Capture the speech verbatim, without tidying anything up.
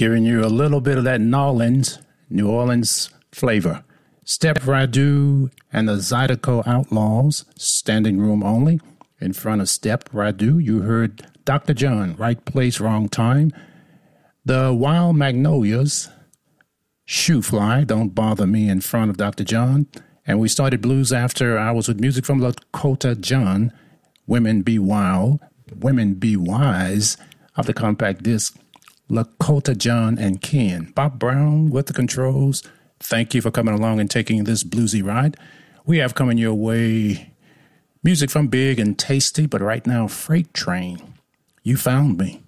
giving you a little bit of that New Orleans, New Orleans flavor. Step Radu and the Zydeco Outlaws, standing room only. In front of Step Radu, you heard Doctor John, Right Place, Wrong Time. The Wild Magnolias, Shoe Fly, Don't Bother Me, in front of Doctor John. And we started Blues After Hours with music from Lakota John, Women Be Wild, Women Be Wise, of the compact disc, Lakota John and Ken. Bob Brown with the controls. Thank you for coming along and taking this bluesy ride. We have coming your way music from Big and Tasty, but right now, Freight Train, You Found Me.